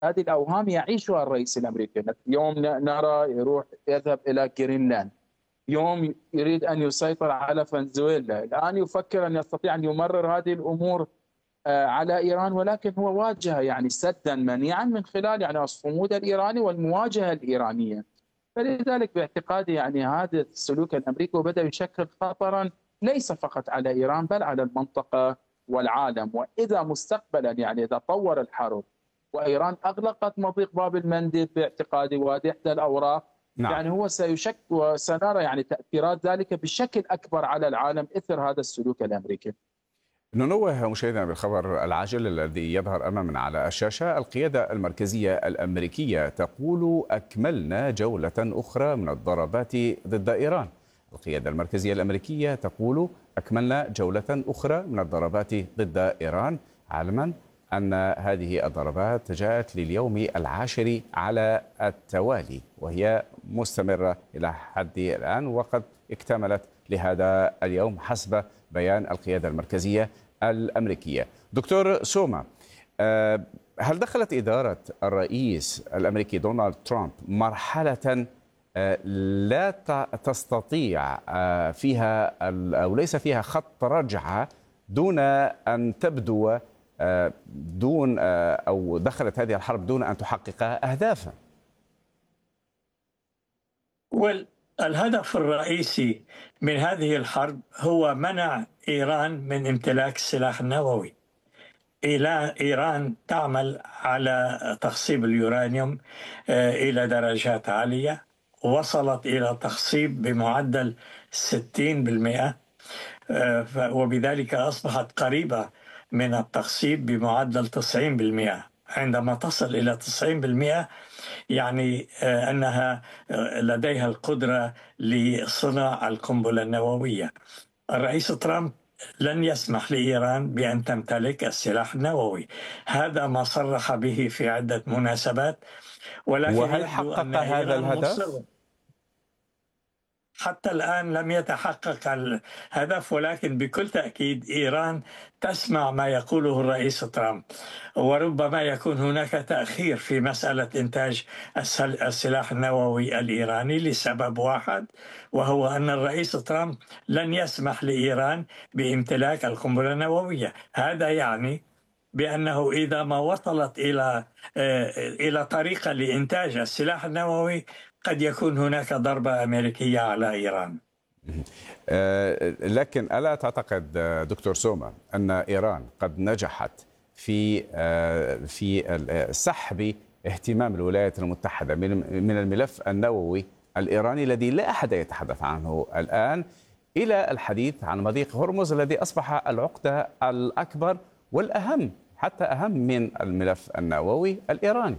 هذه الأوهام يعيشها الرئيس الأمريكي. يوم نرى يذهب إلى جرينلاند، يوم يريد أن يسيطر على فنزويلا، الآن يفكر أن يستطيع أن يمرر هذه الأمور على إيران، ولكن هو واجه يعني سدا منيعا من خلال يعني الصمود الإيراني والمواجهة الإيرانية. فلذلك باعتقادي يعني هذا السلوك الأمريكي بدأ يشكل خطرا ليس فقط على إيران بل على المنطقة والعالم. وإذا مستقبلا يعني إذا طور الحرب وإيران أغلقت مضيق باب المندب باعتقادي وهذه إحدى الأوراق، نعم. يعني هو سيشكل وسنرى يعني تأثيرات ذلك بشكل أكبر على العالم إثر هذا السلوك الأمريكي. ننوه مشاهدينا بالخبر العاجل الذي يظهر أمامنا على الشاشة. القيادة المركزية الأمريكية تقول أكملنا جولة أخرى من الضربات ضد إيران. القيادة المركزية الأمريكية تقول أكملنا جولة أخرى من الضربات ضد إيران، علما أن هذه الضربات جاءت لليوم العاشر على التوالي وهي مستمرة إلى حد الآن، وقد اكتملت لهذا اليوم حسب بيان القيادة المركزية الأمريكية. دكتور سوما، هل دخلت إدارة الرئيس الأمريكي دونالد ترامب مرحلة لا تستطيع فيها أو ليس فيها خط رجعة دون أن تبدو دون أو دخلت هذه الحرب دون أن تحقق أهدافا؟ الهدف الرئيسي من هذه الحرب هو منع إيران من امتلاك السلاح النووي. إيران تعمل على تخصيب اليورانيوم إلى درجات عالية، وصلت إلى تخصيب بمعدل 60%، وبذلك أصبحت قريبة من التخصيب بمعدل 90%. عندما تصل إلى 90% يعني أنها لديها القدرة لصنع القنبلة النووية. الرئيس ترامب لن يسمح لإيران بأن تمتلك السلاح النووي، هذا ما صرح به في عدة مناسبات، ولكن وهل يبدو أن حقق هذا إيران الهدف؟ مصرة. حتى الآن لم يتحقق الهدف، ولكن بكل تأكيد إيران تسمع ما يقوله الرئيس ترامب، وربما يكون هناك تأخير في مسألة إنتاج السلاح النووي الإيراني لسبب واحد، وهو أن الرئيس ترامب لن يسمح لإيران بامتلاك القنبلة النووية. هذا يعني بأنه إذا ما وصلت إلى طريقة لإنتاج السلاح النووي قد يكون هناك ضربة أمريكية على إيران. لكن ألا تعتقد دكتور سوما أن إيران قد نجحت في سحب اهتمام الولايات المتحدة من الملف النووي الإيراني الذي لا أحد يتحدث عنه الآن إلى الحديث عن مضيق هرمز الذي أصبح العقدة الأكبر والأهم، حتى أهم من الملف النووي الإيراني؟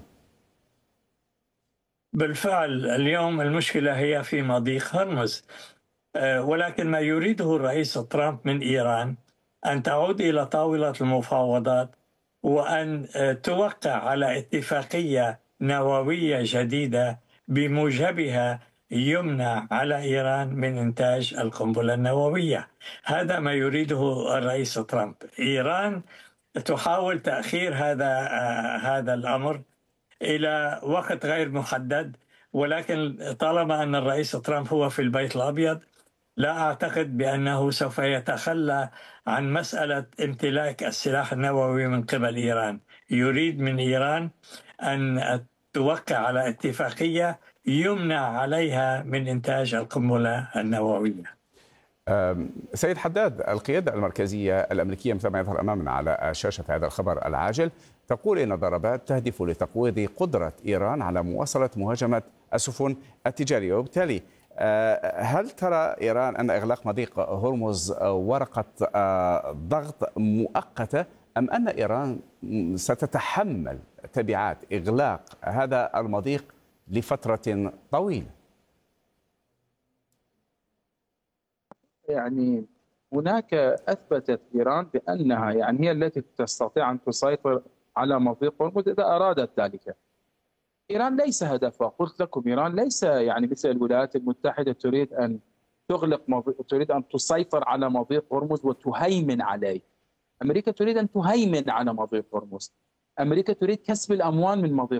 بالفعل اليوم المشكلة هي في مضيق هرمز، ولكن ما يريده الرئيس ترامب من إيران أن تعود إلى طاولة المفاوضات وأن توقع على اتفاقية نووية جديدة بموجبها يمنع على إيران من إنتاج القنبلة النووية. هذا ما يريده الرئيس ترامب. إيران تحاول تأخير هذا الأمر إلى وقت غير محدد، ولكن طالما أن الرئيس ترامب هو في البيت الأبيض لا أعتقد بأنه سوف يتخلى عن مسألة امتلاك السلاح النووي من قبل إيران. يريد من إيران أن توقع على اتفاقية يمنع عليها من إنتاج القنبلة النووية. سيد حداد، القيادة المركزية الأمريكية مثل ما يظهر أمامنا على الشاشة في هذا الخبر العاجل تقول إن الضربات تهدف لتقويض قدرة إيران على مواصلة مهاجمة السفن التجارية، وبالتالي هل ترى إيران أن إغلاق مضيق هرمز ورقة ضغط مؤقتة، أم أن إيران ستتحمل تبعات إغلاق هذا المضيق لفترة طويلة؟ يعني هناك أثبتت إيران بأنها يعني هي التي تستطيع أن تسيطر على مضيق هرمز إذا أرادت ذلك. إيران ليس هدفها، قلت لكم إيران ليس يعني مثل الولايات المتحدة تريد أن تريد أن تسيطر على مضيق هرمز وتهيمن عليه. أمريكا تريد أن تهيمن على مضيق هرمز. أمريكا تريد كسب الأموال من مضيق